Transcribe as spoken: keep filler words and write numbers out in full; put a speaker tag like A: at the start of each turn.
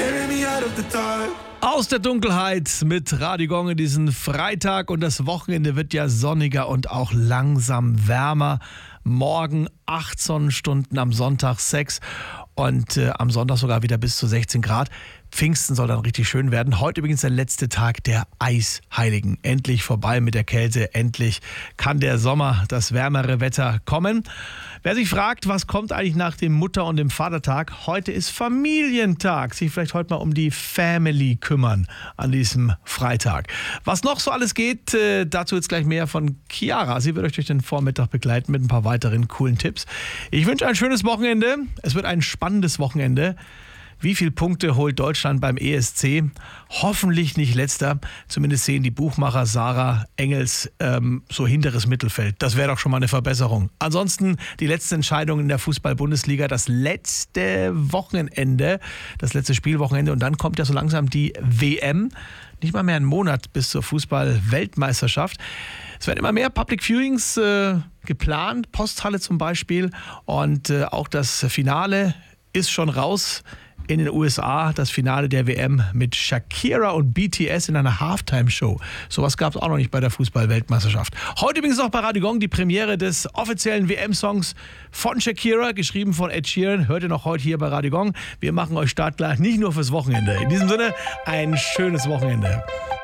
A: Aus der Dunkelheit mit Radio Gong in diesen Freitag, und das Wochenende wird ja sonniger und auch langsam wärmer. Morgen acht Sonnenstunden, am Sonntag sechs und äh, am Sonntag sogar wieder bis zu sechzehn Grad. Pfingsten soll dann richtig schön werden. Heute übrigens der letzte Tag der Eisheiligen. Endlich vorbei mit der Kälte. Endlich kann der Sommer, das wärmere Wetter kommen. Wer sich fragt, was kommt eigentlich nach dem Mutter- und dem Vatertag? Heute ist Familientag. Sich vielleicht heute mal um die Family kümmern an diesem Freitag. Was noch so alles geht, äh, dazu jetzt gleich mehr von Chiara. Sie wird euch durch den Vormittag begleiten mit ein paar weiteren coolen Tipps. Ich wünsche ein schönes Wochenende. Es wird ein spannendes Wochenende. Wie viele Punkte holt Deutschland beim E S C? Hoffentlich nicht letzter. Zumindest sehen die Buchmacher Sarah Engels ähm, so hinteres Mittelfeld. Das wäre doch schon mal eine Verbesserung. Ansonsten die letzte Entscheidung in der Fußball-Bundesliga, das letzte Wochenende, das letzte Spielwochenende. Und dann kommt ja so langsam die W M. Nicht mal mehr einen Monat bis zur Fußball-Weltmeisterschaft. Es werden immer mehr Public Viewings äh, geplant, Posthalle zum Beispiel. Und äh, auch das Finale ist schon raus. In den U S A das Finale der W M mit Shakira und B T S in einer Halftime-Show. Sowas gab es auch noch nicht bei der Fußball-Weltmeisterschaft. Heute übrigens auch bei Radio Gong die Premiere des offiziellen W M-Songs von Shakira, geschrieben von Ed Sheeran. Hört ihr noch heute hier bei Radio Gong. Wir machen euch startklar, nicht nur fürs Wochenende. In diesem Sinne, ein schönes Wochenende.